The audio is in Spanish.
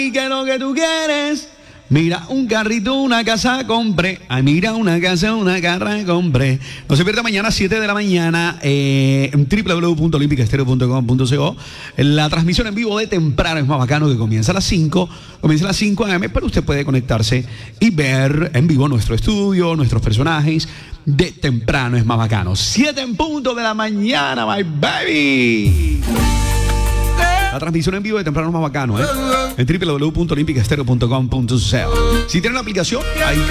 ¿qué es lo que tú quieres? Mira, un carrito, una casa compré. Ay, mira, una casa, una carra compré. No se pierda mañana, 7 de la mañana, en www.olimpicaestereo.com.co. La transmisión en vivo de Temprano es más bacano, que comienza a las 5. Comienza a las 5 a.m., pero usted puede conectarse y ver en vivo nuestro estudio, nuestros personajes de Temprano es más bacano. 7 en punto de la mañana, my baby. La transmisión en vivo de Temprano es más bacano, en www.olimpicaestereo.com.co. Si tienen la aplicación, ahí